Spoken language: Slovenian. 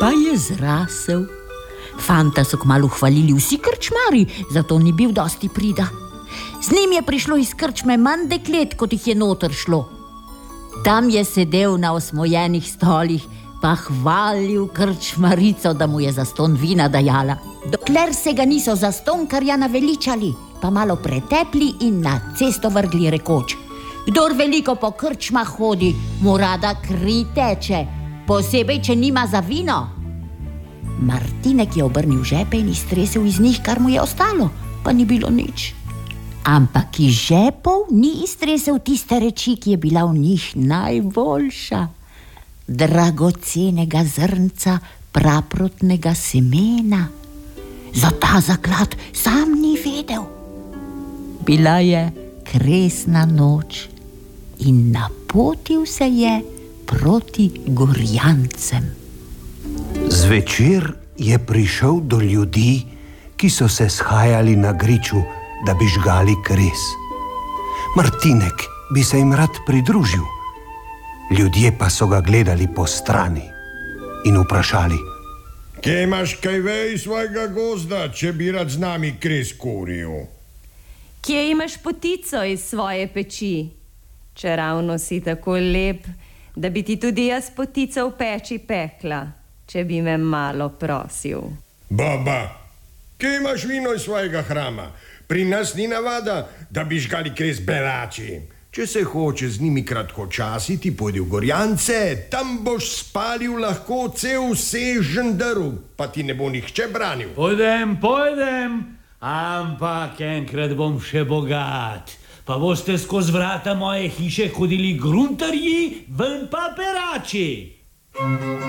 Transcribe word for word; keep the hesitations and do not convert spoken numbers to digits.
Pa je zrasel. Fanta so kmalu hvalili vsi krčmari, zato ni bil dosti prida. Z njim je prišlo iz krčme manj deklet, kot jih je noter šlo. Tam je sedel na osmojenih stolih, pa hvalil krčmarico, da mu je zastonj vina dajala. Dokler se ga niso zastonkarja naveličali, pa malo pretepli in na cesto vrgli rekoč: kdor veliko po krčmah hodi, mu rada kri teče, posebej, če nima za vino. Martinek je obrnil žepe in iztresel iz njih, kar mu je ostalo, pa ni bilo nič. Ampak iz žepov ni iztresel tiste reči, ki je bila v njih najboljša. Dragocenega zrnca praprotnega semena. Za ta zaklad sam ni vedel. Bila je kresna noč in napotil se je proti Gorjancem. Zvečer je prišel do ljudi, ki so se shajali na griču, da bi žgali kres. Martinek bi se jim rad pridružil. Ljudje pa so ga gledali po strani in vprašali: kje imaš kaj vej svojega gozda, če bi rad z nami kres kuril? Kje imaš potico iz svoje peči, če ravno si tako lep, da bi ti tudi jaz potico v peči pekla, če bi me malo prosil? Baba, kje imaš vino iz svojega hrama? Pri nas ni navada, da bi žgali kres berači. Če se hoče z njimi kratkočasiti, pojdi v Gorjance, tam boš spalil lahko cel sežen drv, pa ti ne bo nihče branil. Pojdem, pojdem, ampak enkrat bom še bogat, pa boste skozi vrata moje hiše hodili gruntarji, ven pa perači.